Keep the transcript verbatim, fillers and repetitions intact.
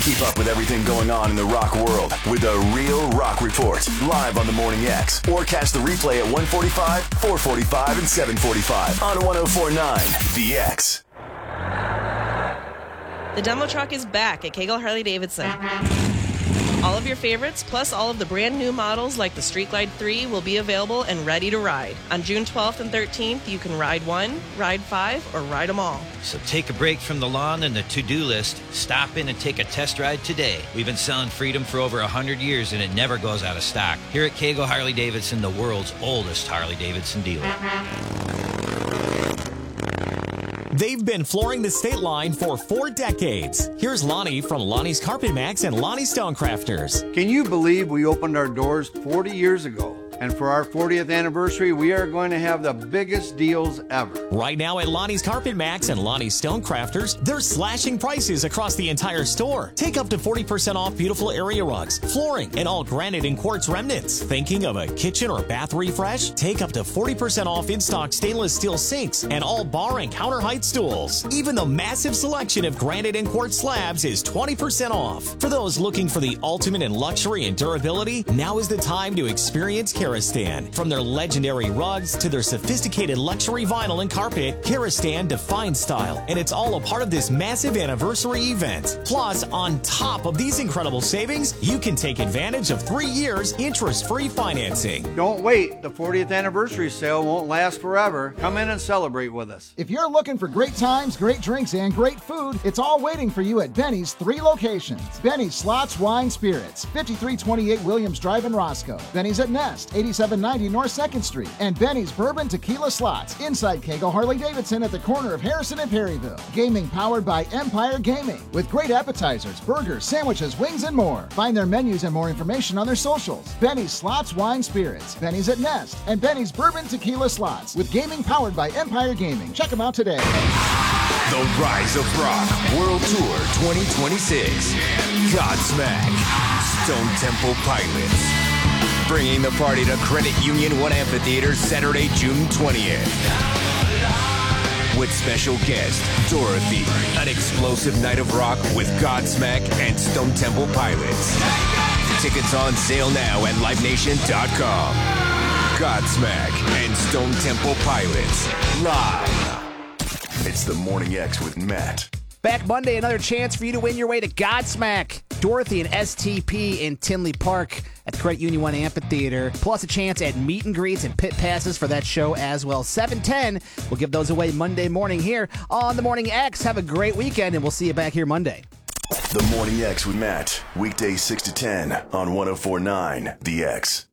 Keep up with everything going on in the rock world with a real rock report. Live on the Morning X. Or catch the replay at one forty-five, four forty-five, and seven forty-five on one oh four point nine The X. The demo truck is back at Kegel Harley-Davidson. All of your favorites, plus all of the brand new models like the Street Glide three, will be available and ready to ride. On June twelfth and thirteenth, you can ride one, ride five, or ride them all. So take a break from the lawn and the to-do list. Stop in and take a test ride today. We've been selling Freedom for over one hundred years, and it never goes out of stock. Here at Kegel Harley-Davidson, the world's oldest Harley-Davidson dealer. They've been flooring the state line for four decades. Here's Lonnie from Lonnie's Carpet Max and Lonnie Stonecrafters. Can you believe we opened our doors forty years ago? And for our fortieth anniversary, we are going to have the biggest deals ever. Right now at Lonnie's Carpet Max and Lonnie's Stonecrafters, they're slashing prices across the entire store. Take up to forty percent off beautiful area rugs, flooring, and all granite and quartz remnants. Thinking of a kitchen or bath refresh? Take up to forty percent off in-stock stainless steel sinks and all bar and counter height stools. Even the massive selection of granite and quartz slabs is twenty percent off. For those looking for the ultimate in luxury and durability, now is the time to experience Kerastan. From their legendary rugs to their sophisticated luxury vinyl and carpet, Kerastan defines style, and it's all a part of this massive anniversary event. Plus, on top of these incredible savings, you can take advantage of three years interest-free financing. Don't wait. The fortieth anniversary sale won't last forever. Come in and celebrate with us. If you're looking for great times, great drinks, and great food, it's all waiting for you at Benny's three locations. Benny's Slots, Wine, Spirits, fifty-three twenty-eight Williams Drive in Roscoe. Benny's at Nest, eighty-seven ninety North second Street. And Benny's Bourbon Tequila Slots inside Kegel Harley-Davidson at the corner of Harrison and Perryville. Gaming powered by Empire Gaming with great appetizers, burgers, sandwiches, wings, and more. Find their menus and more information on their socials. Benny's Slots, Wine, Spirits, Benny's at Nest, and Benny's Bourbon Tequila Slots with gaming powered by Empire Gaming. Check them out today. The Rise of Rock World Tour twenty twenty-six. Godsmack. Stone Temple Pilots. Bringing the party to Credit Union One Amphitheater Saturday, June twentieth. With special guest, Dorothy. An explosive night of rock with Godsmack and Stone Temple Pilots. Tickets on sale now at live nation dot com. Godsmack and Stone Temple Pilots. Live. It's the Morning X with Matt. Back Monday, another chance for you to win your way to Godsmack. Dorothy and S T P in Tinley Park at the Credit Union One Amphitheater, plus a chance at meet and greets and pit passes for that show as well. seven ten, we'll give those away Monday morning here on the Morning X. Have a great weekend, and we'll see you back here Monday. The Morning X with Matt, weekdays six to ten on one oh four point nine The X.